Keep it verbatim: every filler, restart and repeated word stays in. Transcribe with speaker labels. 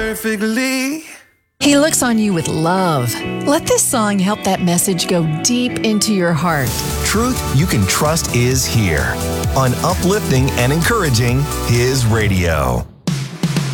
Speaker 1: Perfectly.
Speaker 2: He looks on you with love. Let this song help that message go deep into your heart.
Speaker 3: Truth you can trust is here on uplifting and encouraging His Radio.